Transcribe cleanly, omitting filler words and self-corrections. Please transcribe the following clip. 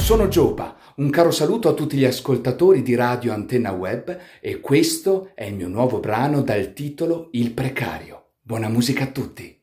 sono Giopa, un caro saluto a tutti gli ascoltatori di Radio Antenna Web e questo è il mio nuovo brano dal titolo Il Precario. Buona musica a tutti!